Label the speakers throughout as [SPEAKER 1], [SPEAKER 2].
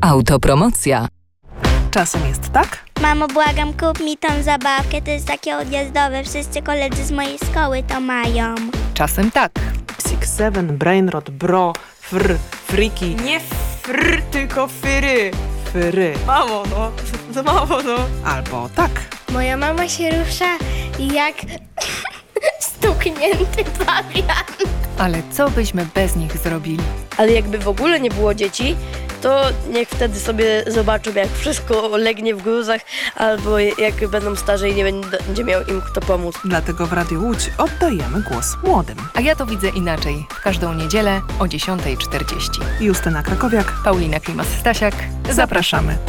[SPEAKER 1] Autopromocja.
[SPEAKER 2] Czasem jest tak?
[SPEAKER 3] Mamo, błagam, kup mi tą zabawkę, to jest takie odjazdowe, wszyscy koledzy z mojej szkoły to mają.
[SPEAKER 2] Czasem tak. 6-7, Brainrot, Bro, Friki.
[SPEAKER 4] Nie fr, tylko fyry.
[SPEAKER 2] Fyry.
[SPEAKER 4] Mamo, no. To mamo, no.
[SPEAKER 2] Albo tak.
[SPEAKER 3] Moja mama się rusza jak stuknięty pawian.
[SPEAKER 5] Ale co byśmy bez nich zrobili?
[SPEAKER 6] Ale jakby w ogóle nie było dzieci, to niech wtedy sobie zobaczą, jak wszystko legnie w gruzach, albo jak będą starzy i nie będzie miał im kto pomóc.
[SPEAKER 2] Dlatego w Radiu Łódź oddajemy głos młodym.
[SPEAKER 5] A ja to widzę inaczej. W każdą niedzielę o 10:40.
[SPEAKER 2] Justyna Krakowiak,
[SPEAKER 5] Paulina Klimas-Stasiak. Zapraszamy.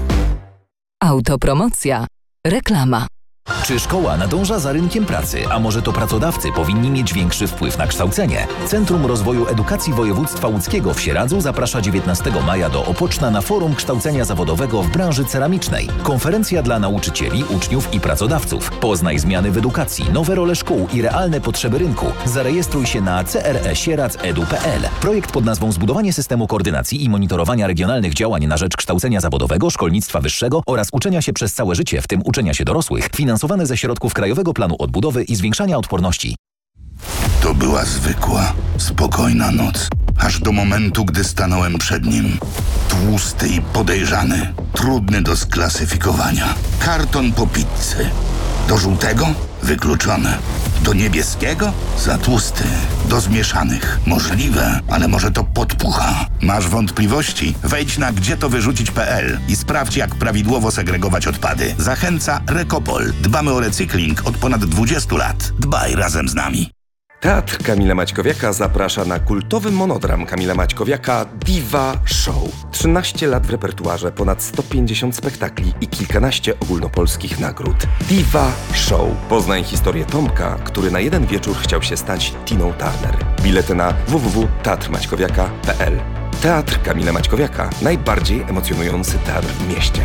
[SPEAKER 1] Autopromocja. Reklama.
[SPEAKER 7] Czy szkoła nadąża za rynkiem pracy, a może to pracodawcy powinni mieć większy wpływ na kształcenie? Centrum Rozwoju Edukacji Województwa Łódzkiego w Sieradzu zaprasza 19 maja do Opoczna na Forum Kształcenia Zawodowego w branży ceramicznej. Konferencja dla nauczycieli, uczniów i pracodawców. Poznaj zmiany w edukacji, nowe role szkół i realne potrzeby rynku. Zarejestruj się na cresieradz.edu.pl. Projekt pod nazwą Zbudowanie systemu koordynacji i monitorowania regionalnych działań na rzecz kształcenia zawodowego, szkolnictwa wyższego oraz uczenia się przez całe życie, w tym uczenia się dorosłych, finansowane ze środków Krajowego Planu Odbudowy i Zwiększania Odporności.
[SPEAKER 8] To była zwykła, spokojna noc. Aż do momentu, gdy stanąłem przed nim. Tłusty i podejrzany. Trudny do sklasyfikowania. Karton po pizzy. Do żółtego? Wykluczone. Do niebieskiego? Za tłusty. Do zmieszanych? Możliwe, ale może to podpucha. Masz wątpliwości? Wejdź na gdzietowyrzucić.pl i sprawdź, jak prawidłowo segregować odpady. Zachęca Rekopol. Dbamy o recykling od ponad 20 lat. Dbaj razem z nami.
[SPEAKER 9] Teatr Kamila Maćkowiaka zaprasza na kultowy monodram Kamila Maćkowiaka Diva Show. 13 lat w repertuarze, ponad 150 spektakli i kilkanaście ogólnopolskich nagród. Diva Show. Poznaj historię Tomka, który na jeden wieczór chciał się stać Tiną Turner. Bilety na www.teatrmaćkowiaka.pl. Teatr Kamila Maćkowiaka. Najbardziej emocjonujący teatr w mieście.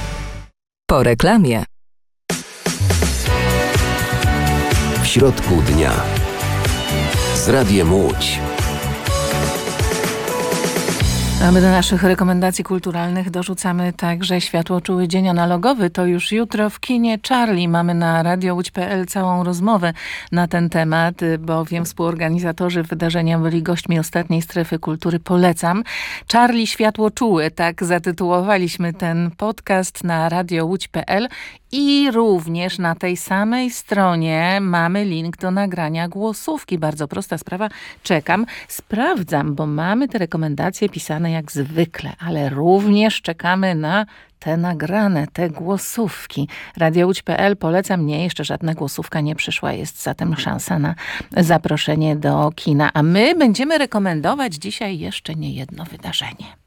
[SPEAKER 1] Po reklamie.
[SPEAKER 10] W środku dnia. Z Radiem Łódź.
[SPEAKER 5] A my do naszych rekomendacji kulturalnych dorzucamy także światłoczuły dzień analogowy. To już jutro w kinie Charlie. Mamy na radiołódź.pl całą rozmowę na ten temat, bowiem współorganizatorzy wydarzenia byli gośćmi ostatniej strefy kultury. Polecam. Charlie światłoczuły, tak zatytułowaliśmy ten podcast na radiołódź.pl i również na tej samej stronie mamy link do nagrania głosówki. Bardzo prosta sprawa. Czekam, sprawdzam, bo mamy te rekomendacje pisane jak zwykle, ale również czekamy na te nagrane, te głosówki. Radiołódź.pl polecam. Nie, jeszcze żadna głosówka nie przyszła. Jest zatem szansa na zaproszenie do kina. A my będziemy rekomendować dzisiaj jeszcze nie jedno wydarzenie.